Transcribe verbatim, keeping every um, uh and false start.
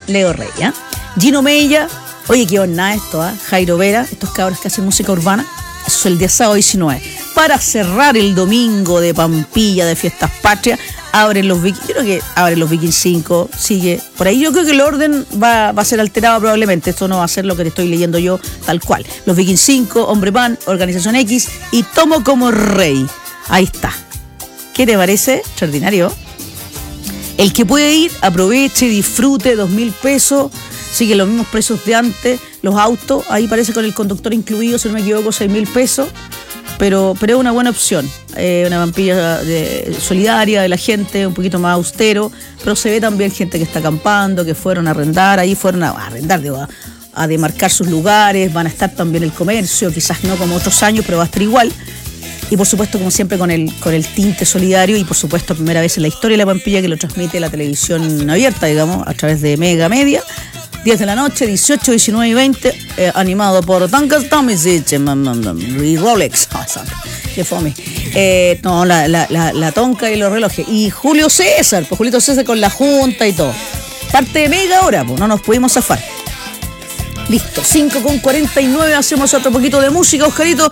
Leo Rey, ¿eh? Gino Mella, oye, qué onda esto, ¿eh? Jairo Vera, estos cabros que hacen música urbana, eso es el día sábado diecinueve. Para cerrar el domingo de Pampilla, de Fiestas Patrias, abren los Vikings, yo creo que abren los Vikings cinco, sigue por ahí. Yo creo que el orden va, va a ser alterado probablemente, esto no va a ser lo que te estoy leyendo yo tal cual. Los Vikings cinco, Hombre Pan, Organización X y Tomo como Rey. Ahí está. ¿Qué te parece? Extraordinario. El que puede ir, aproveche, disfrute, dos mil pesos, sigue los mismos precios de antes, los autos, ahí parece con el conductor incluido, si no me equivoco, seis mil pesos. Pero, pero es una buena opción, eh, una Pampilla de, solidaria de la gente, un poquito más austero, pero se ve también gente que está acampando, que fueron a arrendar, ahí fueron a, a arrendar, digo, a, a demarcar sus lugares, van a estar también el comercio, quizás no como otros años, pero va a estar igual. Y por supuesto, como siempre, con el, con el tinte solidario y por supuesto, primera vez en la historia de la Pampilla que lo transmite la televisión abierta, digamos, a través de Mega Media. diez de la noche, dieciocho, diecinueve y veinte, eh, animado por Tankas Tomisic y Rolex. Oh, qué fome. Eh, no, la, la, la, la tonca y los relojes. Y Julio César, pues Julio César con la junta y todo. Parte de Mega ahora, pues no nos pudimos zafar. Listo, cinco con cuarenta y nueve, hacemos otro poquito de música, Oscarito.